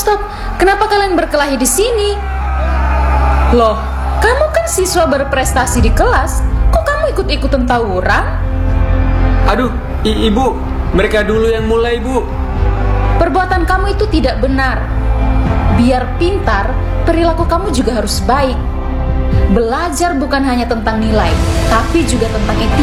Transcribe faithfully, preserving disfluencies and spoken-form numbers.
stop. Kenapa kalian berkelahi di sini? Loh, kamu kan siswa berprestasi di kelas. Kok kamu ikut-ikutan tawuran? Aduh, i- ibu, mereka dulu yang mulai, Bu. Perbuatan kamu itu tidak benar. Biar pintar, perilaku kamu juga harus baik. Belajar bukan hanya tentang nilai, tapi juga tentang etika.